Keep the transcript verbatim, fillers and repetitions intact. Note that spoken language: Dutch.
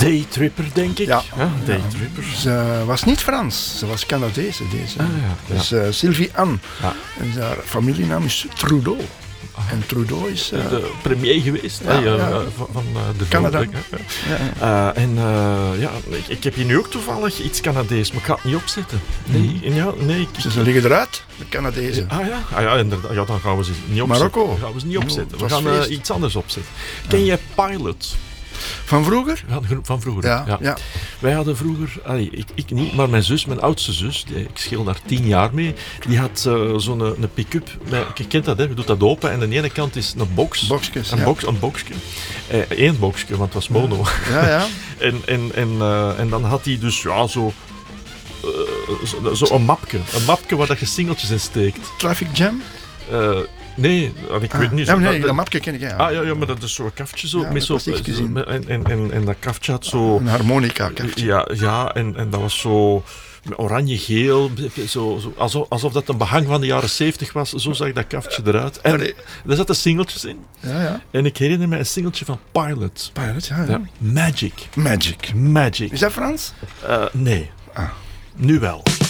Daytripper, denk ik. Ja. Ja, Daytripper. Ze was niet Frans, ze was Canadese deze. Ah, ja, Dus uh, Sylvie Anne. Ja. En haar familienaam is Trudeau. Ah. En Trudeau is... Uh, de premier geweest ja, uh, uh, ja. van, van uh, de Canada. volk, ja. Ja. Uh, en uh, ja, ik, ik heb hier nu ook toevallig iets Canadees, maar ik ga het niet opzetten. Nee, mm. ja, nee. Ik, ze liggen eruit, de Canadezen. Ah ja, ah, ja, inderdaad. Ja, dan gaan we ze niet opzetten. Marokko. Dan gaan we ze niet opzetten. No, we gaan uh, iets anders opzetten. Ja. Ken jij Pilot? Van vroeger? Ja, van vroeger. Ja, ja. ja. Wij hadden vroeger, allee, ik, ik niet, maar mijn zus, mijn oudste zus, die, ik scheel daar tien jaar mee, die had uh, zo'n een pick-up. Je kent dat, hè? Je doet dat open en aan de ene kant is een box. Boxjes, een ja. box, een boxje. Eén eh, boxje, want het was mono. Ja, ja. en, en, en, uh, en dan had hij dus ja, zo, uh, zo, zo een mapje. Een mapje waar dat je singeltjes in steekt. Traffic Jam? Uh, Nee, ik ah, weet niet. Ja, nee, dat, dat mapje ken ik, ja. Ah ja, ja, maar dat is zo'n kaftje zo. Ja, met zo, zo met, en, en, en, en dat kaftje had zo... Een harmonica-kaftje. Ja, ja en, en dat was zo oranje-geel, zo, zo, alsof, alsof dat een behang van de jaren zeventig was. Zo zag dat kaftje eruit. En Allee. er zaten singeltjes in. Ja, ja. En ik herinner me een singeltje van Pilot. Pilot, ja, ja. ja. Magic. Magic. Magic. Is dat Frans? Uh, nee. Ah. Nu wel.